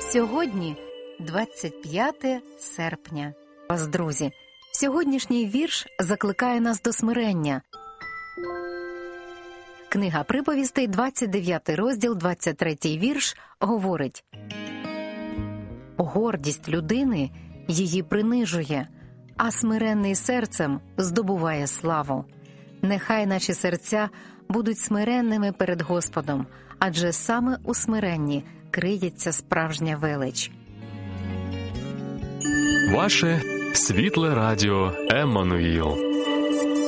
Сьогодні 25 серпня. Вас, друзі, сьогоднішній вірш закликає нас до смирення. Книга Приповістей, 29 розділ, 23 вірш, говорить: «Гордість людини її принижує, а смиренний серцем здобуває славу. Нехай наші серця будуть смиренними перед Господом, адже саме у смиренні криється справжня велич». Ваше світле радіо Еммануїл.